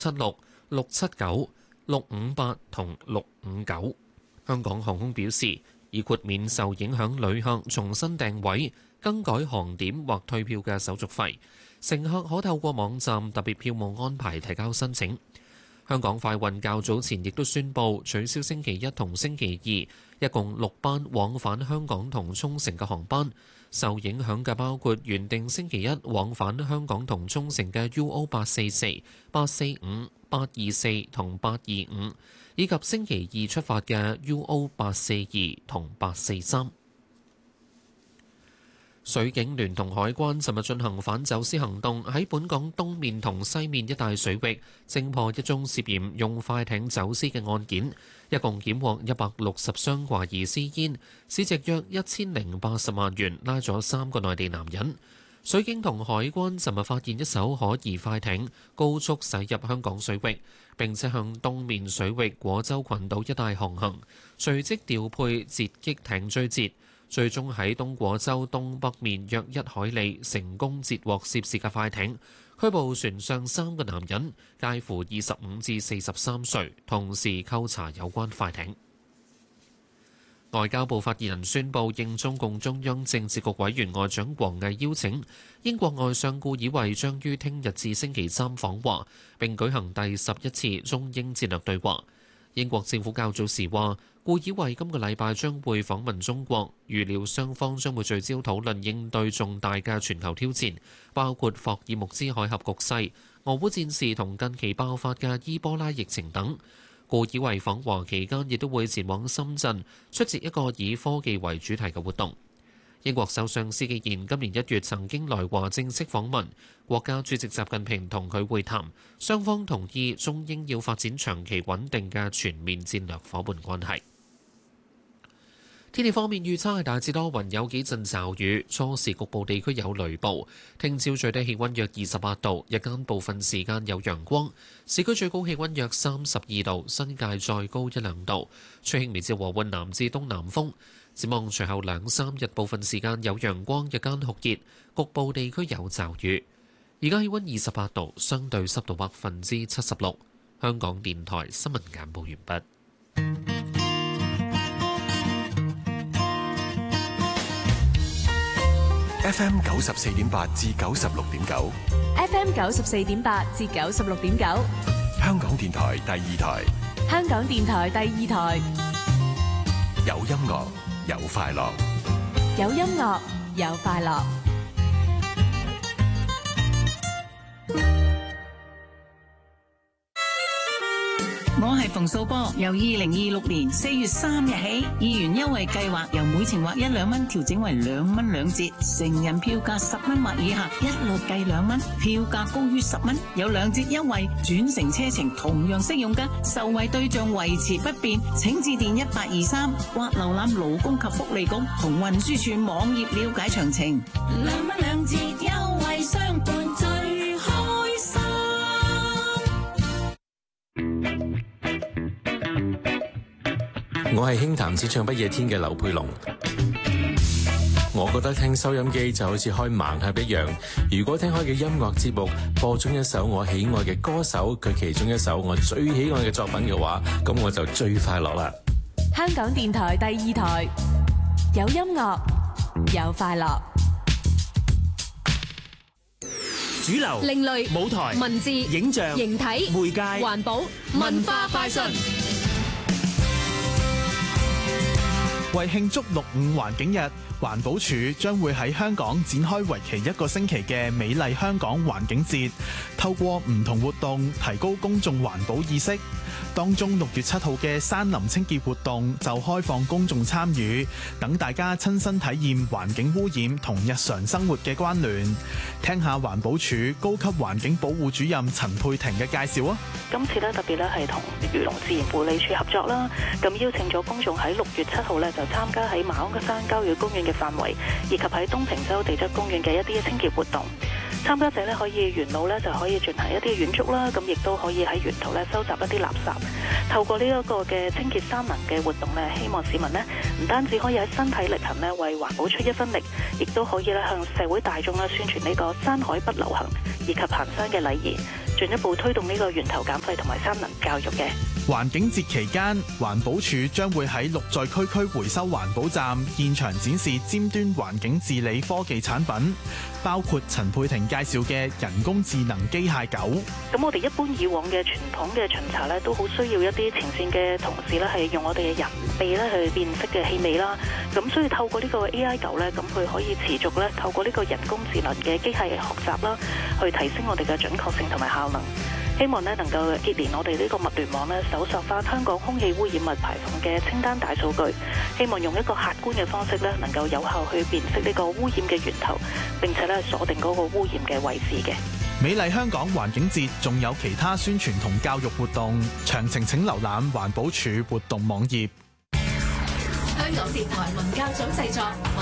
678、同659。香港航空表示，已豁免受影響旅客重新訂位、更改航點或退票嘅手續費，乘客可透過網站特別票務安排提交申請。香港快運較早前亦都宣布取消星期一同星期二一共6班往返香港同沖繩嘅航班，受影響嘅包括原定星期一往返香港同沖繩嘅 UO844、845、824同825，以及星期二出發嘅 UO842同843。水警聯同海關尋日進行反走私行動，喺本港東面同西面一帶水域偵破一宗涉嫌用快艇走私嘅案件，一共檢獲160箱懷疑私煙，市值約1080萬元，拉咗3個內地男人。水警同海關尋日發現一艘可疑快艇高速駛入香港水域，並且向東面水域果洲群島一帶航行，隨即調配截擊艇追截。最終喺東果洲東北面約1海里成功截獲涉事嘅快艇，拘捕船上3個男人，介乎25至43歲，同時扣查有關快艇。外交部發言人宣布，應中共中央政治局委員外長王毅邀請，英國外相顧以慧將於聽日至星期三訪華，並舉行第11次中英戰略對話。英國政府較早時話，顧以慧今個禮拜將會訪問中國，預料雙方將會聚焦討論應對重大嘅全球挑戰，包括霍爾木茲海峽局勢、俄烏戰事同近期爆發嘅伊波拉疫情等。顧以慧訪華期間亦都會前往深圳出席一個以科技為主題嘅活動。英國首相施紀賢今年1月曾經來華正式訪問，國家主席習近平同佢會談，雙方同意中英要發展長期穩定嘅全面戰略夥伴關係。天氣方面預測係大致多雲，有幾陣驟雨，初時局部地區有雷暴。聽朝最低氣溫約28度，日間部分時間有陽光，市區最高氣溫約32度，新界再高1-2度。吹輕微至和緩南至東南風。展望隨後2-3日部分時間有陽光，日間酷熱，局部地區有驟雨。而家氣溫28度，相對濕度76%。香港電台新聞簡報完畢。 FM 94.8至96.9 ，FM 94.8至96.9， 香港電台第2台， 香港電台第2台， 有音樂有快樂， 有音樂有快樂。 我係馮素波，由2026年4月3日起，議員優惠計劃由每程劃1-2蚊調整為2蚊2折，成人票價10蚊或以下一律計2蚊，票價高於10蚊有2折優惠，轉乘車程同樣適用㗎，受惠對象維持不變，請致電1823或瀏覽勞工及福利局同運輸署網頁了解詳情。2蚊2折優惠相伴最開心。 我係輕談只唱不夜天嘅劉佩龍。我覺得聽收音機就好似開盲盒一樣，如果聽開嘅音樂節目播中一首我喜愛嘅歌手佢其中一首我最喜愛嘅作品嘅話，咁我就最快樂啦。 香港電台第2台，有音樂有快樂。 主流、 另類、 舞台、 文字、 影像、 形體、 媒介、 環保、文化快訊。 為慶祝6·5環境日，環保署將會喺香港展開為期1個星期嘅美麗香港環境節，透過唔同活動提高公眾環保意識。當中6月7號嘅山林清潔活動就開放公眾參與，等大家親身體驗環境污染同日常生活嘅關聯。聽下環保署高級環境保護主任陳佩婷嘅介紹啊！ 今次咧特別咧係同漁農自然護理署合作啦，咁邀請咗公眾喺6月7號咧就參加喺馬鞍山郊野公園嘅範圍，以及喺東平洲地質公園嘅一啲清潔活動。參加者咧可以沿路咧就可以進行一啲遠足啦，咁亦都可以喺沿途咧收集一啲垃圾。透過呢一個嘅清潔山林嘅活動咧，希望市民呢唔單止可以喺身體力行咧為環保出一分力，亦都可以咧向社會大眾咧宣傳呢個山海不流行以及行山嘅禮儀。 進一步推動呢個源頭減廢同埋三能教育嘅。 環境節期間，環保署將會喺綠在區區回收環保站現場展示尖端環境治理科技產品，包括陳佩婷介紹嘅人工智能機械狗。 咁我哋一般以往嘅傳統嘅巡查咧，都好需要一啲前線嘅同事咧，係用我哋嘅人鼻咧去辨識嘅氣味啦。咁所以透過呢個 AI 狗咧，咁佢可以持續咧透過呢個人工智能嘅機械嘅學習啦，去提升我哋嘅準確性同埋效能。希望咧能夠結連我哋呢個物聯網咧，搜索翻香港空氣污染物排放嘅清單大數據，希望用一個客觀嘅方式咧，能夠有效去辨識呢個污染嘅源頭，並且咧鎖定嗰個污染嘅位置嘅。 美麗香港環境節仲有其他宣傳同教育活動，詳情請瀏覽環保署活動網頁。 香港電台文教組製作。